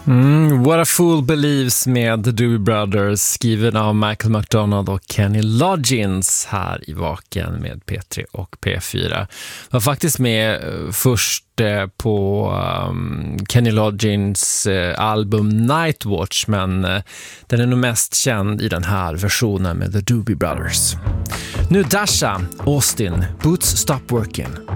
What a Fool Believes med The Doobie Brothers, skriven av Michael McDonald och Kenny Loggins här i Vaken med P3 och P4. Var faktiskt med först på Kenny Loggins album Nightwatch, men den är nog mest känd i den här versionen med The Doobie Brothers. Nu Dasha, Austin, Boots Stop Working.